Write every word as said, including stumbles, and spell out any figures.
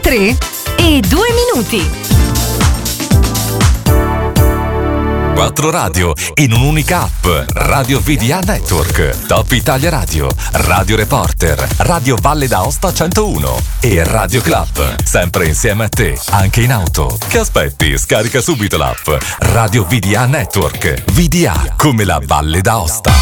tre e due minuti. Quattro radio in un'unica app. Radio V D A Network, Top Italia Radio, Radio Reporter, Radio Valle d'Aosta centouno e Radio Club. Sempre insieme a te, anche in auto. Che aspetti? Scarica subito l'app. Radio V D A Network. V D A come la Valle d'Aosta.